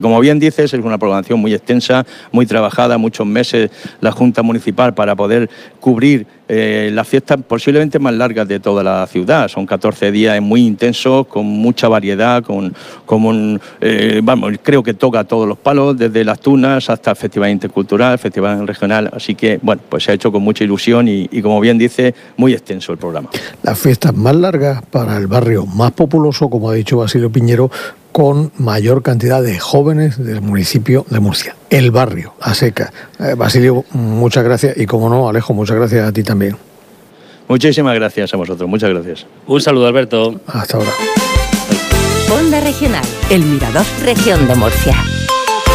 Como bien dices, es una programación muy extensa, muy trabajada, muchos meses la Junta Municipal para poder cubrir las fiestas posiblemente más largas de toda la ciudad. Son 14 días muy intensos, con mucha variedad, creo que toca todos los palos, desde las tunas hasta el Festival Intercultural, Festival Regional. Así que, bueno, pues se ha hecho con mucha ilusión y como bien dice, muy extenso el programa. Las fiestas más largas para el barrio más populoso, como ha dicho Basilio Piñero, con mayor cantidad de jóvenes del municipio de Murcia. El barrio, a seca. Basilio, muchas gracias. Y como no, Alejo, muchas gracias a ti también. Muchísimas gracias a vosotros. Muchas gracias. Un saludo, Alberto. Hasta ahora. Onda Regional, El Mirador, Región de Murcia.